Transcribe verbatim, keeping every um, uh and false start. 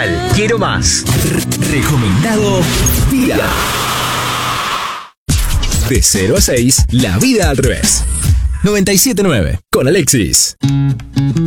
Igual, quiero más. Recomendado Día. De cero a seis, la vida al revés. noventa y siete punto nueve con Alexis.